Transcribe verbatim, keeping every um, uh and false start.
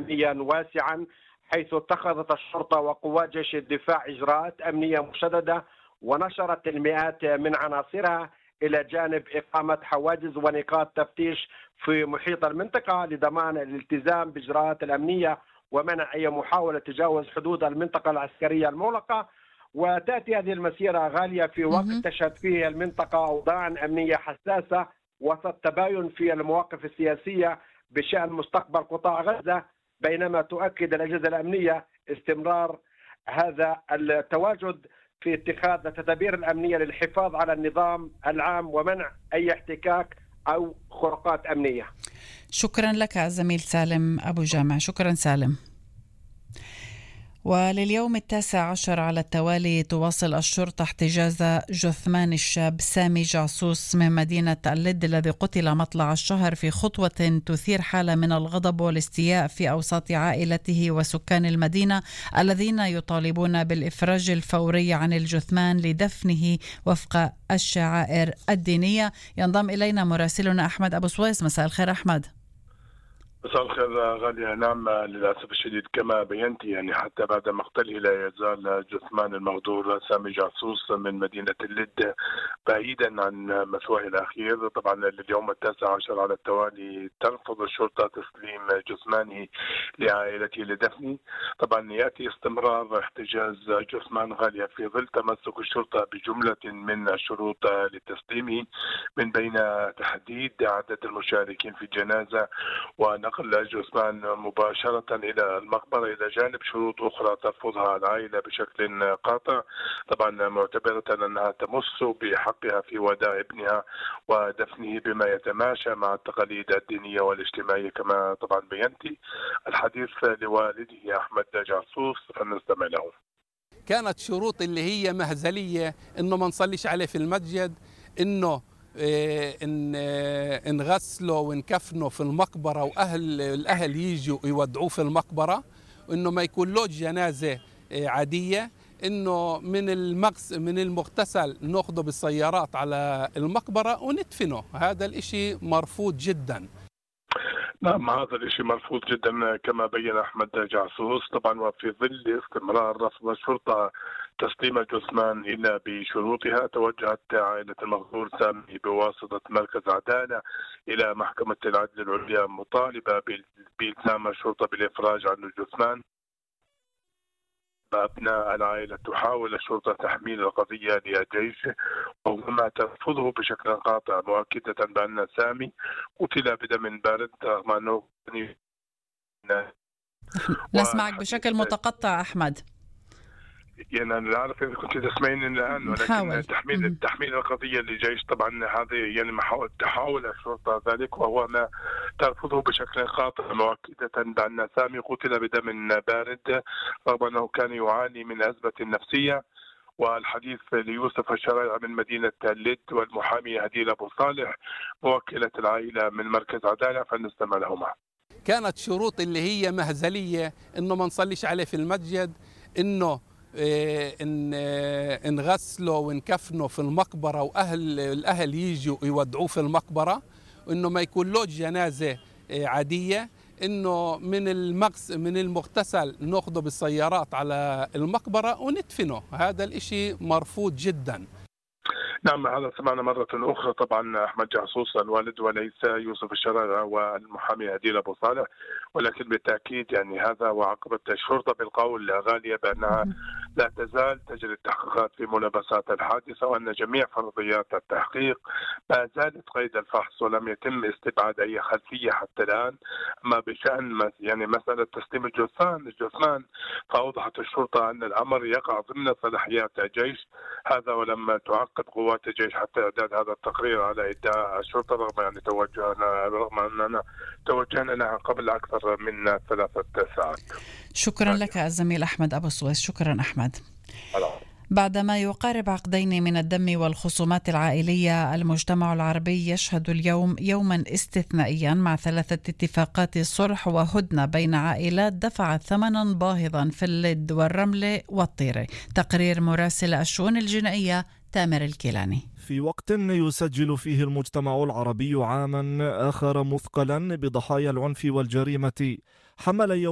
أمنيا واسعا، حيث اتخذت الشرطة وقوات جيش الدفاع إجراءات أمنية مشددة ونشرت المئات من عناصرها، إلى جانب إقامة حواجز ونقاط تفتيش في محيط المنطقة لضمان الالتزام بالإجراءات الأمنية ومنع أي محاولة تجاوز حدود المنطقة العسكرية المغلقة. وتأتي هذه المسيرة غالية في وقت تشهد فيه المنطقة أوضاعا أمنية حساسة وسط تباين في المواقف السياسية بشأن مستقبل قطاع غزة، بينما تؤكد الأجهزة الأمنية استمرار هذا التواجد في اتخاذ التدابير الأمنية للحفاظ على النظام العام ومنع أي احتكاك أو خروقات أمنية. شكرا لك زميل سالم أبو جامع. شكرا سالم. ولليوم التاسع عشر على التوالي تواصل الشرطة احتجاز جثمان الشاب سامي جعصوص من مدينة اللد الذي قتل مطلع الشهر في خطوة تثير حالة من الغضب والاستياء في أوساط عائلته وسكان المدينة الذين يطالبون بالإفراج الفوري عن الجثمان لدفنه وفق الشعائر الدينية. ينضم إلينا مراسلنا أحمد أبو سويس. مساء الخير أحمد. مساء الخير غالية. نعم، للأسف الشديد كما بينتي يعني حتى بعد مقتله لا يزال جثمان المغدور سامي جعصوص من مدينة اللد بعيدا عن مثواه الأخير. طبعا اليوم التاسع عشر على التوالي ترفض الشرطة تسليم جثمانه لعائلته لدفنه. طبعا يأتي استمرار احتجاز جثمان غالية في ظل تمسك الشرطة بجملة من الشروط لتسليمه، من بين تحديد عدد المشاركين في الجنازة ونقل جثمان مباشرة إلى المقبرة، إلى جانب شروط أخرى ترفضها العائلة بشكل قاطع، طبعا معتبرة أنها تمس بحقها في وداع ابنها ودفنه بما يتماشى مع التقاليد الدينية والاجتماعية كما طبعا بينتي. الحديث لوالده أحمد جعصوص فنستمع له. كانت شروط اللي هي مهزلية، إنه ما نصليش عليه في المسجد، إنه إن نغسله ونكفنه في المقبرة وأهل الأهل يجوا يودعوه في المقبرة، وإنه ما يكون له جنازة عادية، إنه من المغس من المغتسل نأخذه بالسيارات على المقبرة وندفنه. هذا الإشي مرفوض جدا. نعم، هذا الشيء مرفوض جدا كما بين أحمد جعصوص. طبعا وفي ظل استمرار رفض الشرطة تسليم الجثمان إلا بشروطها، توجهت عائلة المغفور سامي بواسطة مركز عدالة إلى محكمة العدل العليا مطالبة بإلزام الشرطة بالإفراج عن الجثمان. أبناء العائلة تحاول الشرطة تحميل القضية للجيش وهما ترفضه بشكل قاطع، مؤكدة بأن سامي قتل بدم بارد رغم أنه نسمعك بشكل متقطع أحمد. يعني أنا لا أعرف إذا كنت تسمعيني الآن، ولكن تحميل تحميل القضية للجيش طبعا هذا يعني محاولة تحاول الشرطة ذلك، وهو ما ترفضه بشكل قاطع، مؤكدة بأن سامي قتل بدم بارد رغم أنه كان يعاني من أزمة نفسية. والحديث ليوسف الشريعة من مدينة اللد والمحامي هديل أبو صالح موكلة العائلة من مركز عدالة، فنستمع لهما. كانت شروط اللي هي مهزلية، إنه ما نصليش عليه في المسجد، إنه إن نغسله ونكفنه في المقبرة وأهل الأهل يجوا يودعوه في المقبرة، وإنه ما يكون له جنازة عادية، إنه من المغس من المغتسل نأخذه بالسيارات على المقبرة وندفنه. هذا الإشي مرفوض جدا. نعم، هذا سمعنا مرة أخرى طبعا أحمد جعصوص الوالد وليس يوسف الشريعة والمحامي هديل أبو صالح، ولكن بالتأكيد يعني هذا وعقبت الشرطة بالقول غالية بأنها لا تزال تجري التحقيقات في ملابسات الحادثة، وأن جميع فرضيات التحقيق ما زالت قيد الفحص ولم يتم استبعاد أي خلفية حتى الآن. أما بشأن يعني مسألة تسليم الجثمان الجثمان فأوضحت الشرطة أن الأمر يقع ضمن صلاحيات الجيش، هذا ولما تعقب قوات الجيش حتى إعداد هذا التقرير على إداء الشرطة، رغم يعني توجهنا رغم أننا توجهنا لها قبل أكثر من ثلاثة ساعات. شكرا آه. لك الزميل أحمد أبو سويس. شكرا أحمد. ألا. بعدما يقارب عقدين من الدم والخصومات العائلية، المجتمع العربي يشهد اليوم يوما استثنائيا مع ثلاثة اتفاقات صلح وهدنة بين عائلات دفعت ثمنا باهظا في اللد والرملة والطيرة. تقرير مراسل الشؤون الجنائية تامر الكيلاني. في وقت يسجل فيه المجتمع العربي عاما آخر مثقلا بضحايا العنف والجريمة، حمل يوم